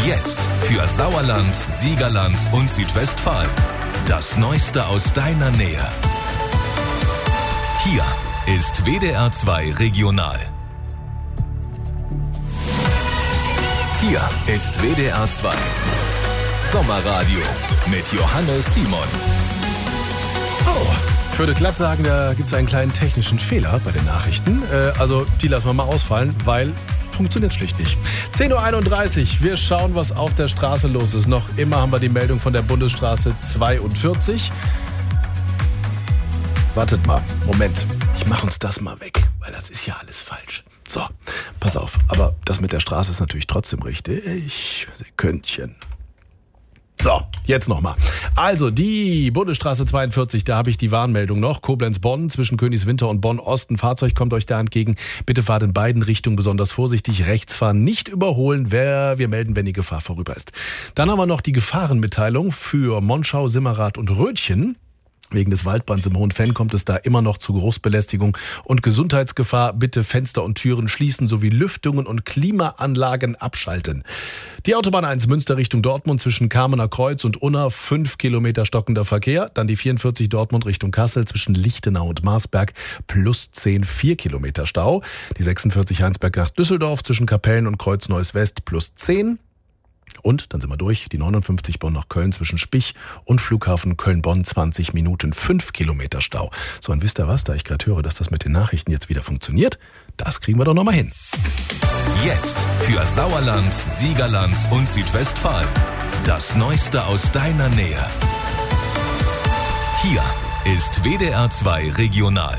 Jetzt für Sauerland, Siegerland und Südwestfalen. Das Neueste aus deiner Nähe. Hier ist WDR 2 Regional. Hier ist WDR 2 Sommerradio mit Johannes Simon. Oh, ich würde glatt sagen, da gibt es einen kleinen technischen Fehler bei den Nachrichten. Also die lassen wir mal ausfallen, weil funktioniert schlicht nicht. 10.31 Uhr, wir schauen, was auf der Straße los ist. Noch immer haben wir die Meldung von der Bundesstraße 42. Wartet mal, Moment. Ich mache uns das mal weg, weil das ist ja alles falsch. So, pass auf. Aber das mit der Straße ist natürlich trotzdem richtig. Sekündchen. So, jetzt nochmal. Also die Bundesstraße 42, da habe ich die Warnmeldung noch. Koblenz-Bonn zwischen Königswinter und Bonn-Ost. Ein Fahrzeug kommt euch da entgegen. Bitte fahrt in beiden Richtungen besonders vorsichtig. Rechts fahren, nicht überholen. Wir melden, wenn die Gefahr vorüber ist. Dann haben wir noch die Gefahrenmitteilung für Monschau, Simmerath und Rötchen. Wegen des Waldbrands im Hohenfenn kommt es da immer noch zu Geruchsbelästigung und Gesundheitsgefahr. Bitte Fenster und Türen schließen sowie Lüftungen und Klimaanlagen abschalten. Die Autobahn 1 Münster Richtung Dortmund zwischen Kamener Kreuz und Unna 5 Kilometer stockender Verkehr. Dann die 44 Dortmund Richtung Kassel zwischen Lichtenau und Marsberg plus 10 4 Kilometer Stau. Die 46 Heinsberg nach Düsseldorf zwischen Kapellen und Kreuz-Neuss West plus 10. Und, dann sind wir durch, die 59 Bonn nach Köln zwischen Spich und Flughafen Köln-Bonn 20 Minuten, 5 Kilometer Stau. So, und wisst ihr was, da ich gerade höre, dass das mit den Nachrichten jetzt wieder funktioniert, das kriegen wir doch nochmal hin. Jetzt für Sauerland, Siegerland und Südwestfalen. Das Neueste aus deiner Nähe. Hier ist WDR 2 Regional.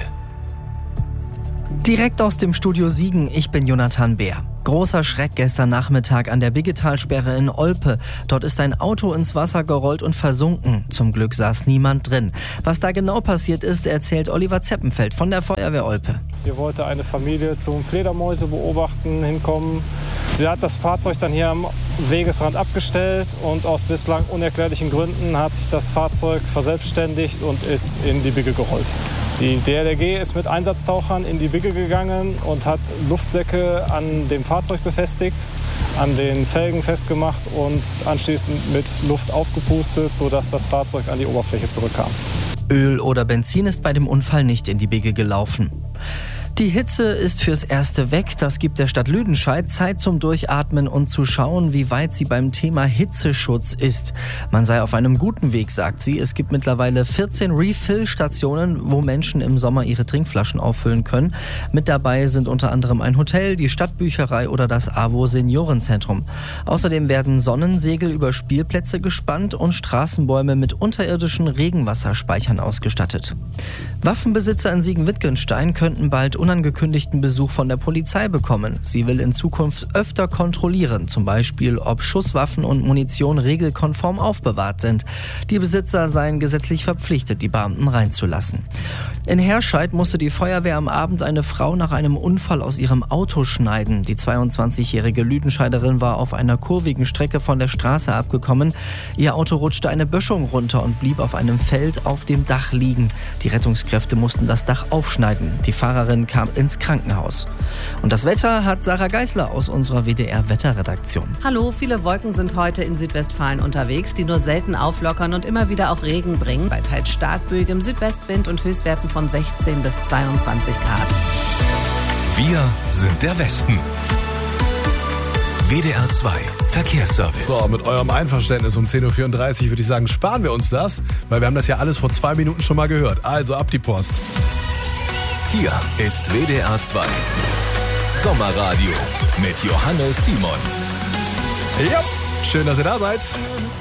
Direkt aus dem Studio Siegen, ich bin Jonathan Bär. Großer Schreck gestern Nachmittag an der Biggetalsperre in Olpe. Dort ist ein Auto ins Wasser gerollt und versunken. Zum Glück saß niemand drin. Was da genau passiert ist, erzählt Oliver Zeppenfeld von der Feuerwehr Olpe. Hier wollte eine Familie zum Fledermäuse beobachten hinkommen. Sie hat das Fahrzeug dann hier am Wegesrand abgestellt und aus bislang unerklärlichen Gründen hat sich das Fahrzeug verselbstständigt und ist in die Bigge gerollt. Die DLRG ist mit Einsatztauchern in die Bigge gegangen und hat Luftsäcke an dem Fahrzeug befestigt, an den Felgen festgemacht und anschließend mit Luft aufgepustet, sodass das Fahrzeug an die Oberfläche zurückkam. Öl oder Benzin ist bei dem Unfall nicht in die Bigge gelaufen. Die Hitze ist fürs Erste weg. Das gibt der Stadt Lüdenscheid Zeit zum Durchatmen und zu schauen, wie weit sie beim Thema Hitzeschutz ist. Man sei auf einem guten Weg, sagt sie. Es gibt mittlerweile 14 Refill-Stationen, wo Menschen im Sommer ihre Trinkflaschen auffüllen können. Mit dabei sind unter anderem ein Hotel, die Stadtbücherei oder das AWO Seniorenzentrum. Außerdem werden Sonnensegel über Spielplätze gespannt und Straßenbäume mit unterirdischen Regenwasserspeichern ausgestattet. Waffenbesitzer in Siegen-Wittgenstein könnten bald unangekündigten Besuch von der Polizei bekommen. Sie will in Zukunft öfter kontrollieren, zum Beispiel, ob Schusswaffen und Munition regelkonform aufbewahrt sind. Die Besitzer seien gesetzlich verpflichtet, die Beamten reinzulassen. In Herscheid musste die Feuerwehr am Abend eine Frau nach einem Unfall aus ihrem Auto schneiden. Die 22-jährige Lüdenscheiderin war auf einer kurvigen Strecke von der Straße abgekommen. Ihr Auto rutschte eine Böschung runter und blieb auf einem Feld auf dem Dach liegen. Die Rettungskräfte mussten das Dach aufschneiden. Die Fahrerin kam ins Krankenhaus. Und das Wetter hat Sarah Geisler aus unserer WDR-Wetterredaktion. Hallo, viele Wolken sind heute in Südwestfalen unterwegs, die nur selten auflockern und immer wieder auch Regen bringen. Bei teils starkböigem Südwestwind und Höchstwerten von 16 bis 22 Grad. Wir sind der Westen. WDR 2 Verkehrsservice. So, mit eurem Einverständnis um 10.34 Uhr würde ich sagen, sparen wir uns das, weil wir haben das ja alles vor 2 Minuten schon mal gehört. Also ab die Post. Hier ist WDR 2 Sommerradio mit Johannes Simon. Ja, schön, dass ihr da seid.